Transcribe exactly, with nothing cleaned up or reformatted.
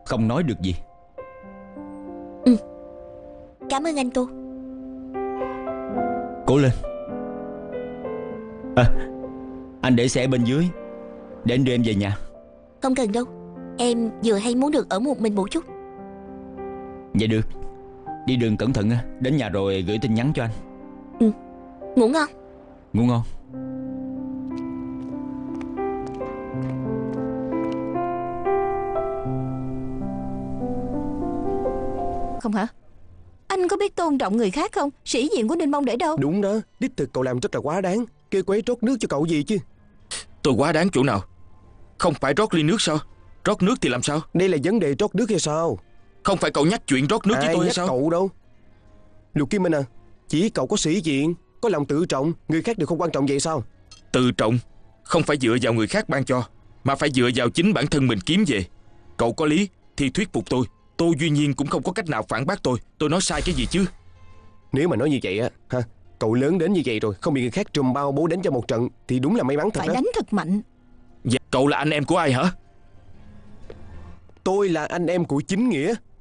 không nói được gì. Ừ. Cảm ơn anh Tô. Cố lên. À, anh để xe bên dưới để anh đưa em về nhà. Không cần đâu, em vừa hay muốn được ở một mình một chút. Vậy được. Đi đường cẩn thận, đến nhà rồi gửi tin nhắn cho anh. Ừ. Ngủ ngon. Ngủ ngon. Không hả? Anh có biết tôn trọng người khác không? Sĩ diện của Ninh Mông để đâu? Đúng đó, đích thực cậu làm rất là quá đáng. Kêu cô ấy rót nước cho cậu gì chứ? Tôi quá đáng chỗ nào? Không phải rót ly nước sao? Rót nước thì làm sao? Đây là vấn đề rót nước hay sao? Không phải cậu nhắc chuyện rót nước Ai với tôi hay nhắc sao? cậu đâu. Lục Kim Minh à, chỉ cậu có sĩ diện, có lòng tự trọng, người khác đều không quan trọng vậy sao? Tự trọng không phải dựa vào người khác ban cho, mà phải dựa vào chính bản thân mình kiếm về. Cậu có lý thì thuyết phục tôi. Tô Duy Nhiên cũng không có cách nào phản bác tôi. Tôi nói sai cái gì chứ? Nếu mà nói như vậy á ha, cậu lớn đến như vậy rồi không bị người khác trùm bao bố đánh cho một trận thì đúng là may mắn thật Phải đó. đánh thật mạnh. Dạ, cậu là anh em của ai hả? Tôi là anh em của chính nghĩa.